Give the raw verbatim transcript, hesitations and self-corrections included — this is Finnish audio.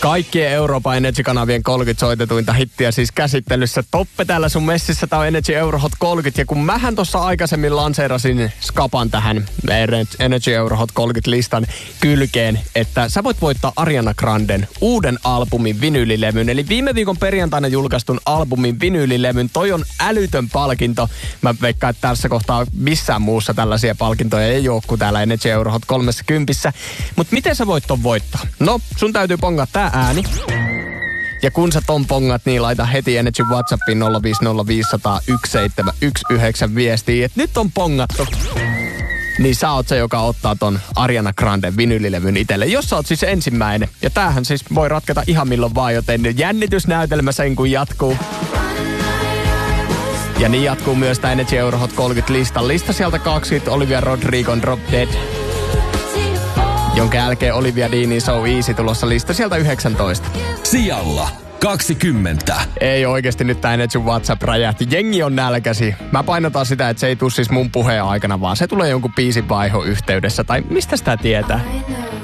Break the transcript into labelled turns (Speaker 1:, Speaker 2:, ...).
Speaker 1: Kaikkien Euroopan Energy-kanavien kolmekymmentä soitetuinta hittiä siis käsittelyssä. Toppe täällä sun messissä, tää on Energy Eurohot kolmekymmentä. Ja kun mähän tuossa aikaisemmin lanseerasin Skapan tähän Energy Eurohot kolmekymmentä-listan kylkeen, että sä voit voittaa Ariana Granden uuden albumin vinyylilevyn. Eli viime viikon perjantaina julkaistun albumin vinyylilevyn. Toi on älytön palkinto. Mä veikkaan, että tässä kohtaa missään muussa tällaisia palkintoja ei ole kuin täällä Energy Eurohot kolmekymmentä. Mutta miten sä voit ton voittaa? No, sun täytyy pongaa tää ääni. Ja kun sä ton pongat, niin laita heti Energy WhatsAppiin nolla viisi nolla viisi nolla nolla yksi seitsemän yksi yhdeksän viestiä, että nyt on pongattu. Niin sä oot se, joka ottaa ton Ariana Granden vinylilevyn itselle, jos sä oot siis ensimmäinen. Ja tämähän siis voi ratketa ihan milloin vaan, joten jännitysnäytelmä sen kun jatkuu. Ja niin jatkuu myös tää Energy Eurohot kolmekymmentä-listan. Lista sieltä kaksikymmentä, Olivia Rodrigon Drop Dead. Jonka jälkeen Olivia Deanin So Easy tulossa lista sieltä yhdeksäntoista.
Speaker 2: Sijalla kaksikymmentä.
Speaker 1: Ei oikeesti nyt tää Energy WhatsApp räjähti. Jengi on nälkäsi. Mä painotan sitä, että se ei tuu siis mun puheen aikana, vaan se tulee jonkun biisin vaihon yhteydessä. Tai mistä sitä tietää?